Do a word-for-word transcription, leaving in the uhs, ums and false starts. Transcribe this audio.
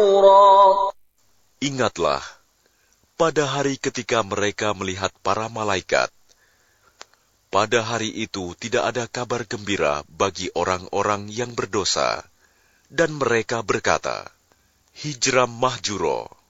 محجورا. Ingatlah, pada hari ketika mereka melihat para malaikat, pada hari itu tidak ada kabar gembira bagi orang-orang yang berdosa, dan mereka berkata, Hijram mahjuro.